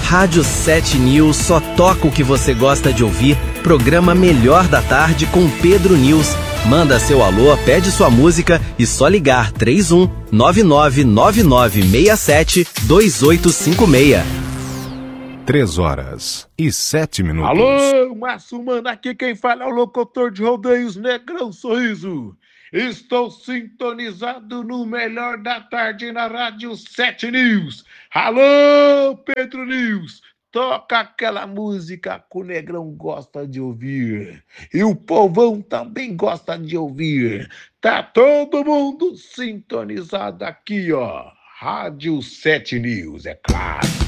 Rádio 7 News só toca o que você gosta de ouvir. Programa Melhor da Tarde com Pedro News. Manda seu alô, pede sua música e só ligar 31 999967 2856. 3h07. Alô, Márcio Mano, aqui quem fala é o locutor de rodeios Negrão Sorriso. Estou sintonizado no Melhor da Tarde na Rádio 7 News. Alô, Pedro News, toca aquela música que o Negrão gosta de ouvir. E o povão também gosta de ouvir. Tá todo mundo sintonizado aqui, ó. Rádio 7 News, é claro.